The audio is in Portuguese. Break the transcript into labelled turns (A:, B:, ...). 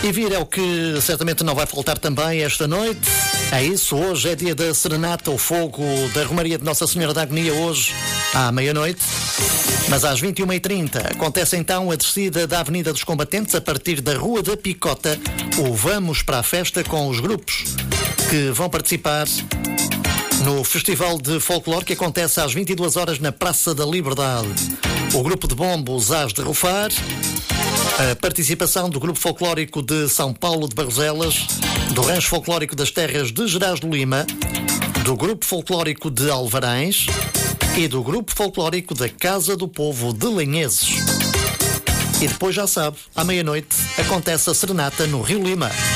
A: E vir é o que certamente não vai faltar também esta noite. É isso, hoje é dia da Serenata, o fogo da Romaria de Nossa Senhora da Agonia, hoje à meia-noite. Mas às 21h30 acontece então a descida da Avenida dos Combatentes a partir da Rua da Picota, o Vamos para a Festa com os grupos que vão participar no Festival de Folclore que acontece às 22 horas na Praça da Liberdade. O grupo de bombos As de Rufar, a participação do Grupo Folclórico de São Paulo de Barroselas, do Rancho Folclórico das Terras de Gerás do Lima, do Grupo Folclórico de Alvarães e do Grupo Folclórico da Casa do Povo de Lenheses. E depois já sabe, à meia-noite acontece a Serenata no Rio Lima.